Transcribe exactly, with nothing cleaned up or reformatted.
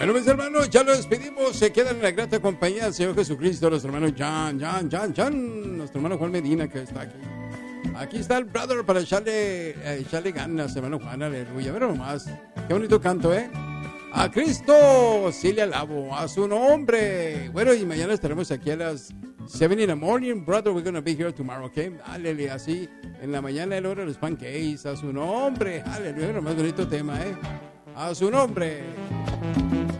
Bueno, mis hermanos, ya lo despedimos. Se quedan en la grata compañía del Señor Jesucristo. Nuestro hermano Jan, Jan, Jan, Jan. Nuestro hermano Juan Medina, que está aquí. Aquí está el brother para echarle, eh, echarle ganas, hermano Juan, aleluya. Pero nomás, qué bonito canto, ¿eh? A Cristo sí le alabo, a su nombre. Bueno, y mañana estaremos aquí a las seven in the morning, brother. We're going to be here tomorrow, ¿ok? Aleluya, así, en la mañana el hora de los pancakes, a su nombre. Aleluya, lo más bonito tema, ¿eh? A su nombre.